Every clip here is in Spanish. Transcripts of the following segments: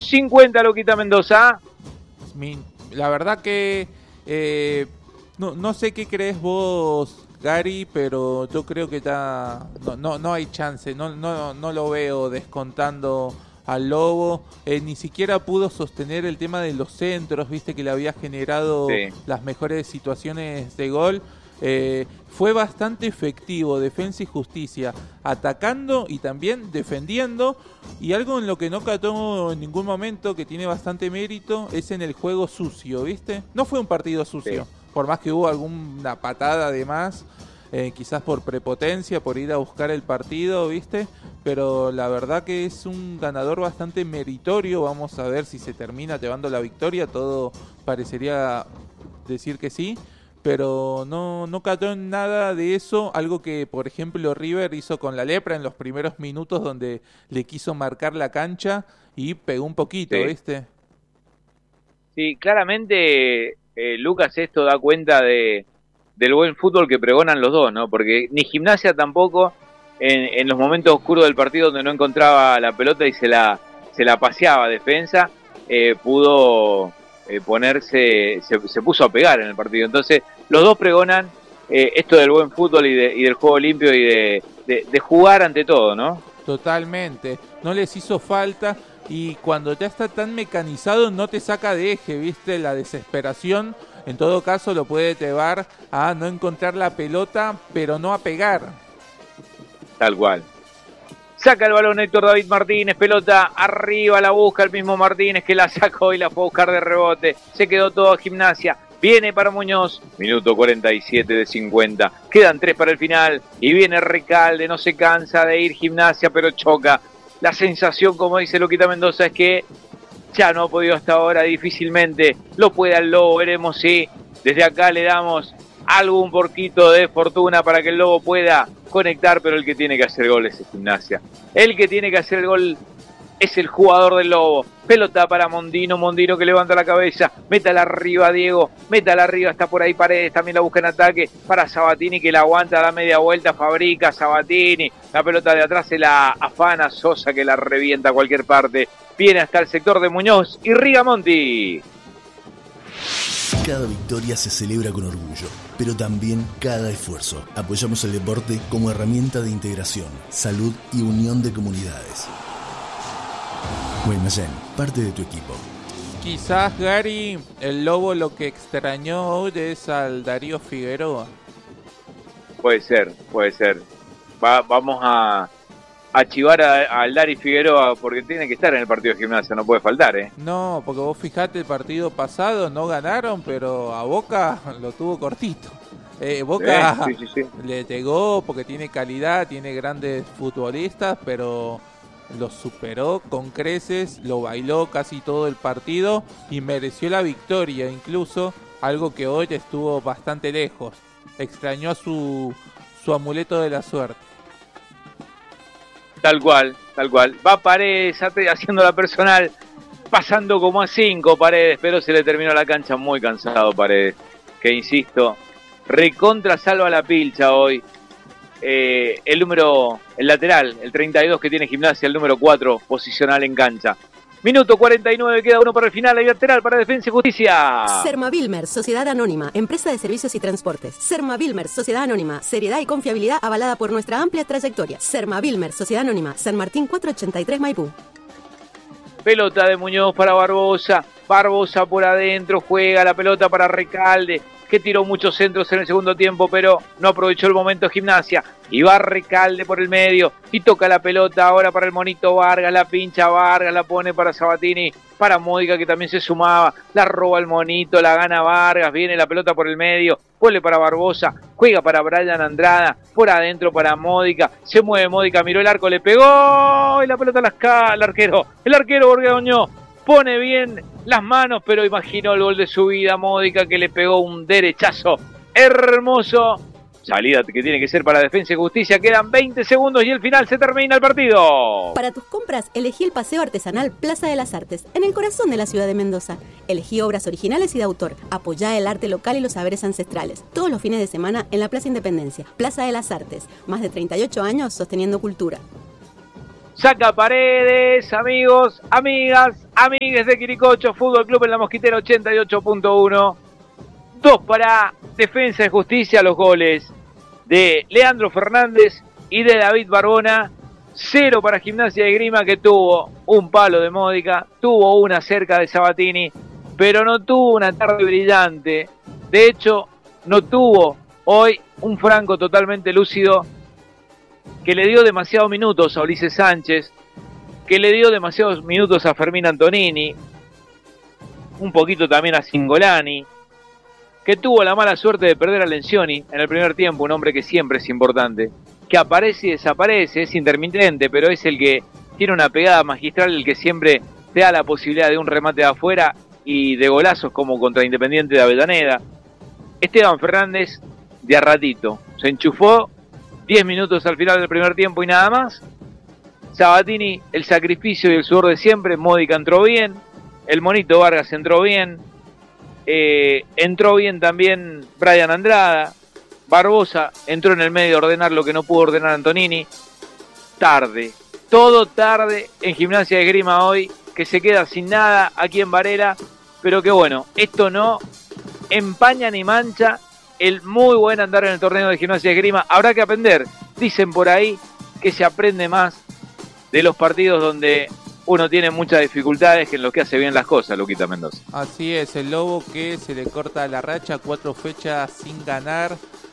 50, Luquita Mendoza. La verdad que no sé qué crees vos, Gary, pero yo creo que ya no hay chance, no lo veo descontando al Lobo. Ni siquiera pudo sostener el tema de los centros, viste que le había generado las mejores situaciones de gol. Fue bastante efectivo, Defensa y Justicia, atacando y también defendiendo, y algo en lo que no cató en ningún momento, que tiene bastante mérito, es en el juego sucio, ¿viste? No fue un partido sucio, por más que hubo alguna patada de más, quizás por prepotencia, por ir a buscar el partido, ¿viste? Pero la verdad que es un ganador bastante meritorio. Vamos a ver si se termina llevando la victoria, todo parecería decir que sí, pero no cayó en nada de eso, algo que por ejemplo River hizo con la Lepra en los primeros minutos, donde le quiso marcar la cancha y pegó un poquito, ¿viste? Sí, claramente Lucas, esto da cuenta del buen fútbol que pregonan los dos, ¿no? Porque ni Gimnasia tampoco, en los momentos oscuros del partido donde no encontraba la pelota y se la paseaba Defensa, pudo se puso a pegar en el partido. Entonces los dos pregonan esto del buen fútbol y del juego limpio y de jugar ante todo, ¿no? Totalmente, no les hizo falta, y cuando ya está tan mecanizado no te saca de eje, ¿viste? La desesperación en todo caso lo puede llevar a no encontrar la pelota, pero no a pegar. Tal cual. Saca el balón Héctor David Martínez, pelota arriba, la busca el mismo Martínez, que la sacó y la fue a buscar de rebote. Se quedó todo a Gimnasia. Viene para Muñoz, minuto 47 de 50. Quedan 3 para el final y viene Recalde, no se cansa de ir Gimnasia, pero choca. La sensación, como dice Luquita Mendoza, es que ya no ha podido hasta ahora, difícilmente lo puede al Lobo. Veremos si desde acá le damos algún poquito de fortuna para que el Lobo pueda conectar, pero el que tiene que hacer gol es Gimnasia. El que tiene que hacer el gol es el jugador del Lobo. Pelota para Mondino que levanta la cabeza, métala arriba Diego, métala arriba, está por ahí Paredes, también la busca en ataque, para Sabatini que la aguanta, da media vuelta, fabrica Sabatini, la pelota de atrás se la afana Sosa, que la revienta a cualquier parte, viene hasta el sector de Muñoz y Rigamonti. Cada victoria se celebra con orgullo, pero también cada esfuerzo. Apoyamos el deporte como herramienta de integración, salud y unión de comunidades. Guaymallén, parte de tu equipo. Quizás, Gary, el Lobo lo que extrañó hoy es al Darío Figueroa. Puede ser. Vamos a chivar al Dari Figueroa, porque tiene que estar en el partido de Gimnasia, no puede faltar, ¿eh? No, porque vos fijate, el partido pasado no ganaron, pero a Boca lo tuvo cortito. Boca sí. Le llegó porque tiene calidad, tiene grandes futbolistas, pero lo superó con creces, lo bailó casi todo el partido y mereció la victoria, incluso algo que hoy estuvo bastante lejos. Extrañó su amuleto de la suerte. Tal cual. Va Paredes haciendo la personal, pasando como a 5 Paredes, pero se le terminó la cancha muy cansado Paredes, que insisto, recontra salva la pilcha hoy. El lateral, el 32 que tiene Gimnasia, el número 4, posicional en cancha. Minuto 49, queda 1 para el final, hay lateral para Defensa y Justicia. Sermavilmer, Sociedad Anónima, empresa de servicios y transportes. Sermavilmer, Sociedad Anónima, seriedad y confiabilidad avalada por nuestra amplia trayectoria. Sermavilmer, Sociedad Anónima, San Martín 483 Maipú. Pelota de Muñoz para Barbosa por adentro, juega la pelota para Recalde, que tiró muchos centros en el segundo tiempo, pero no aprovechó el momento Gimnasia, y va Recalde por el medio, y toca la pelota ahora para el monito Vargas, la pincha Vargas, la pone para Sabatini, para Módica, que también se sumaba, la roba el monito, la gana Vargas, viene la pelota por el medio, vuelve para Barbosa, juega para Brian Andrada, por adentro para Módica, se mueve Módica, miró el arco, le pegó, y la pelota al arquero, el arquero Borgoño pone bien las manos, pero imaginó el gol de su vida Módica, que le pegó un derechazo hermoso. Salida que tiene que ser para Defensa y Justicia. Quedan 20 segundos y el final, se termina el partido. Para tus compras, elegí el paseo artesanal Plaza de las Artes, en el corazón de la ciudad de Mendoza. Elegí obras originales y de autor. Apoyá el arte local y los saberes ancestrales. Todos los fines de semana en la Plaza Independencia. Plaza de las Artes. Más de 38 años sosteniendo cultura. Saca Paredes, amigos, amigas, amigues de Quiricocho, Fútbol Club en la Mosquitera 88.1. 2 para Defensa y Justicia, los goles de Leandro Fernández y de David Barbona. 0 para Gimnasia de Esgrima, que tuvo un palo de Módica, tuvo una cerca de Sabatini, pero no tuvo una tarde brillante. De hecho, no tuvo hoy un Franco totalmente lúcido, que le dio demasiados minutos a Ulises Sánchez, que le dio demasiados minutos a Fermín Antonini, un poquito también a Cingolani, que tuvo la mala suerte de perder a Lencioni en el primer tiempo, un hombre que siempre es importante, que aparece y desaparece, es intermitente, pero es el que tiene una pegada magistral, el que siempre te da la posibilidad de un remate de afuera y de golazos como contra Independiente de Avellaneda. Esteban Fernández, de a ratito, se enchufó 10 minutos al final del primer tiempo y nada más. Sabatini, el sacrificio y el sudor de siempre. Módica entró bien, el Monito Vargas entró bien, entró bien también Brian Andrada. Barbosa entró en el medio a ordenar lo que no pudo ordenar Antonini. Tarde, todo tarde en Gimnasia de Esgrima hoy, que se queda sin nada aquí en Varela, pero que bueno, esto no empaña ni mancha el muy buen andar en el torneo de Gimnasia de Esgrima. Habrá que aprender, dicen por ahí que se aprende más de los partidos donde uno tiene muchas dificultades que en los que hace bien las cosas, Luquita Mendoza. Así es, el Lobo que se le corta la racha, 4 fechas sin ganar,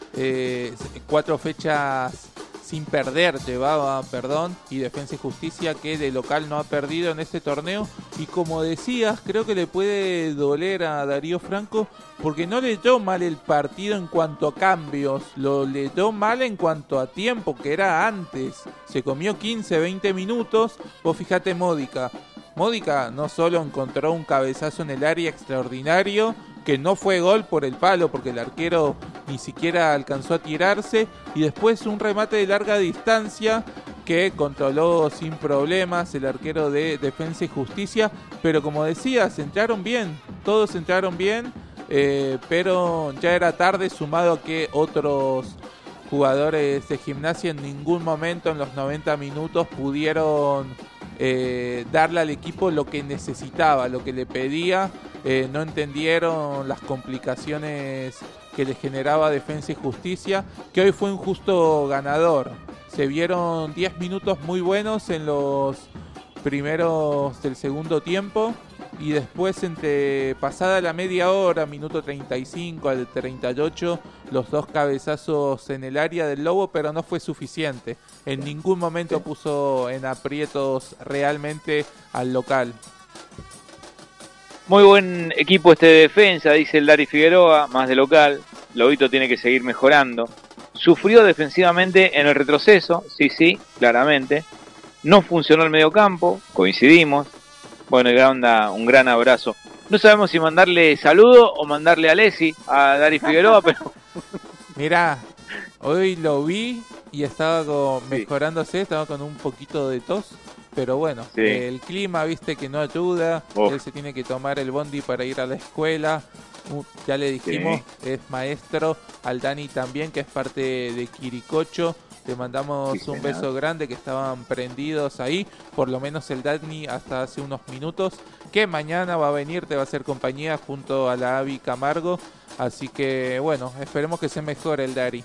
4 fechas sin perder llevaba, y Defensa y Justicia que de local no ha perdido en este torneo, y como decías, creo que le puede doler a Darío Franco porque no leyó mal el partido en cuanto a cambios, lo leyó mal en cuanto a tiempo, que era antes, se comió 15, 20 minutos, vos fíjate Módica no solo encontró un cabezazo en el área extraordinario, que no fue gol por el palo, porque el arquero ni siquiera alcanzó a tirarse, y después un remate de larga distancia que controló sin problemas el arquero de Defensa y Justicia, pero como decías, entraron bien, todos entraron bien, pero ya era tarde, sumado a que otros jugadores de Gimnasia en ningún momento en los 90 minutos pudieron darle al equipo lo que necesitaba, lo que le pedía. No entendieron las complicaciones que le generaba Defensa y Justicia, que hoy fue un justo ganador. Se vieron 10 minutos muy buenos en los primeros del segundo tiempo, y después entre pasada la media hora, minuto 35 al 38, los 2 cabezazos en el área del Lobo, pero no fue suficiente. En ningún momento puso en aprietos realmente al local. Muy buen equipo este de Defensa, dice el Dari Figueroa, más de local. Lobito tiene que seguir mejorando. Sufrió defensivamente en el retroceso, sí, claramente. No funcionó el mediocampo, coincidimos. Bueno, un gran abrazo. No sabemos si mandarle saludo o mandarle a Lesi, a Dari Figueroa, pero... Mirá, hoy lo vi y estaba mejorándose, estaba con un poquito de tos. Pero bueno, el clima, viste que no ayuda, él se tiene que tomar el bondi para ir a la escuela, ya le dijimos, es maestro, al Dani también, que es parte de Quiricocho, le mandamos un beso grande, que estaban prendidos ahí, por lo menos el Dani hasta hace unos minutos, que mañana va a venir, te va a hacer compañía junto a la Avi Camargo, así que bueno, esperemos que se mejore el Dari.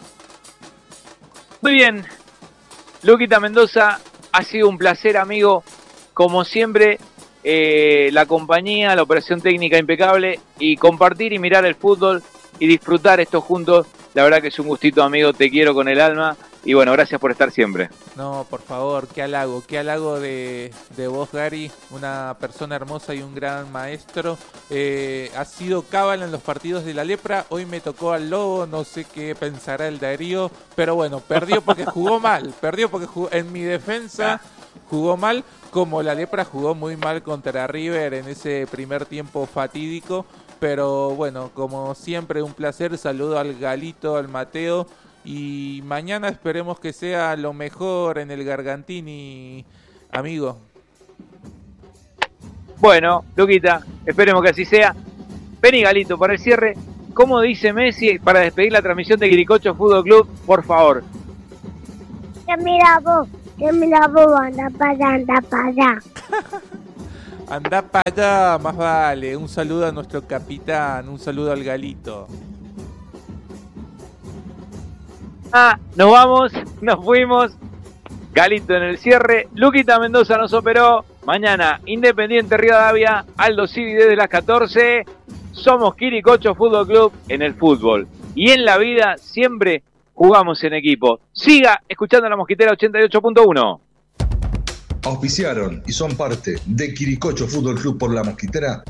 Muy bien, Luquita Mendoza. Ha sido un placer, amigo, como siempre, la compañía, la operación técnica impecable, y compartir y mirar el fútbol y disfrutar esto juntos. La verdad que es un gustito, amigo, te quiero con el alma, y bueno, gracias por estar siempre. No, por favor, qué halago de vos, Gary, una persona hermosa y un gran maestro. Ha sido cábala en los partidos de la Lepra, hoy me tocó al Lobo, no sé qué pensará el Darío, pero bueno, perdió porque jugó mal, en mi defensa jugó mal, como la Lepra jugó muy mal contra River en ese primer tiempo fatídico, pero bueno, como siempre un placer, saludo al Galito, al Mateo, y mañana esperemos que sea lo mejor en el Gargantini, amigo. Bueno, Luquita, esperemos que así sea. Vení, Galito, para el cierre, ¿cómo dice Messi para despedir la transmisión de Quiricocho Fútbol Club? Por favor. Que mira vos, Que me la boba, anda para allá. Anda para allá, más vale. Un saludo a nuestro capitán, un saludo al Galito. Nos vamos, nos fuimos. Galito en el cierre. Luquita Mendoza nos operó. Mañana Independiente Rivadavia, Aldo Civi desde las 14. Somos Quiricocho Fútbol Club en el fútbol. Y en la vida siempre jugamos en equipo. Siga escuchando La Mosquitera 88.1. Auspiciaron y son parte de Quiricocho Fútbol Club por La Mosquitera.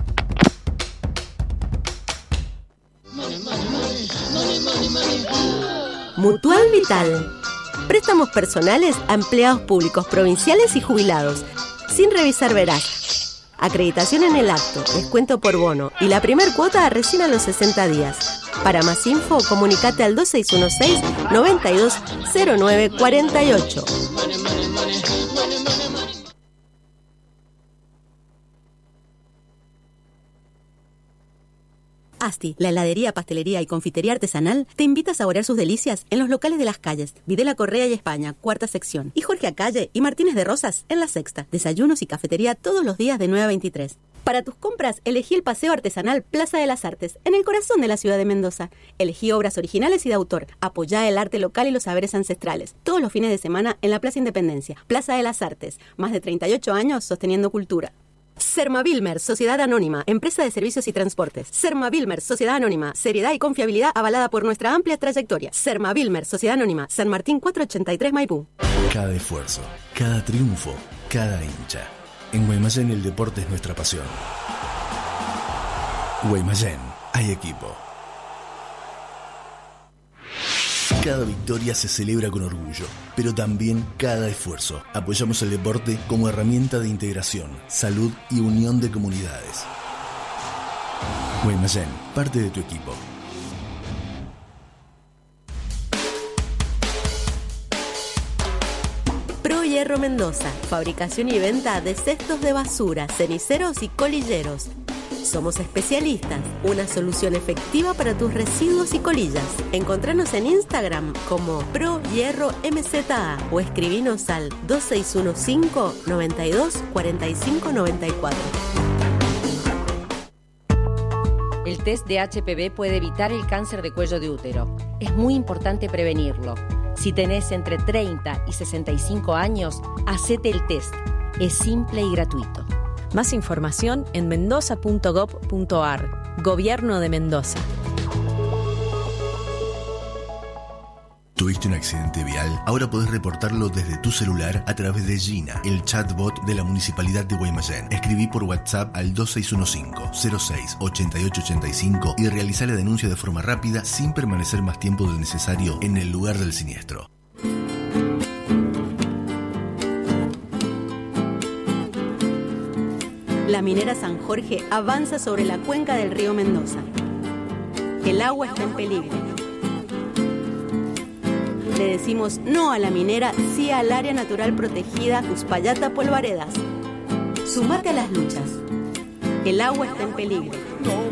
Mutual Vital. Préstamos personales a empleados públicos provinciales y jubilados, sin revisar veraz. Acreditación en el acto, descuento por bono y la primer cuota recién a los 60 días. Para más info, comunicate al 2616-920948. Asti, la heladería, pastelería y confitería artesanal, te invita a saborear sus delicias en los locales de Las Calles, Videla Correa y España, cuarta sección, y Jorge Acalle y Martínez de Rosas en la sexta. Desayunos y cafetería todos los días de 9 a 23. Para tus compras, elegí el Paseo Artesanal Plaza de las Artes, en el corazón de la ciudad de Mendoza. Elegí obras originales y de autor. Apoyá el arte local y los saberes ancestrales. Todos los fines de semana en la Plaza Independencia. Plaza de las Artes. Más de 38 años sosteniendo cultura. Sermavilmer, Sociedad Anónima, empresa de servicios y transportes. Sermavilmer, Sociedad Anónima, seriedad y confiabilidad avalada por nuestra amplia trayectoria. Sermavilmer, Sociedad Anónima, San Martín 483 Maipú. Cada esfuerzo, cada triunfo, cada hincha. En Guaymallén el deporte es nuestra pasión. Guaymallén, hay equipo. Cada victoria se celebra con orgullo, pero también cada esfuerzo. Apoyamos el deporte como herramienta de integración, salud y unión de comunidades. Guaymallén, parte de tu equipo. Pro Hierro Mendoza, fabricación y venta de cestos de basura, ceniceros y colilleros. Somos especialistas, una solución efectiva para tus residuos y colillas. Encontranos en Instagram como Pro Hierro MZA o escribinos al 2615 92 45 94. El test de HPV puede evitar el cáncer de cuello de útero. Es muy importante prevenirlo. Si tenés entre 30 y 65 años, hacete el test. Es simple y gratuito. Más información en mendoza.gov.ar. Gobierno de Mendoza. ¿Tuviste un accidente vial? Ahora podés reportarlo desde tu celular a través de Gina, el chatbot de la Municipalidad de Guaymallén. Escribí por WhatsApp al 2615-06-8885 y realizá la denuncia de forma rápida sin permanecer más tiempo del necesario en el lugar del siniestro. La minera San Jorge avanza sobre la cuenca del río Mendoza. El agua está en peligro. Le decimos no a la minera, sí al área natural protegida Uspallata Polvaredas. Sumate a las luchas. El agua está en peligro.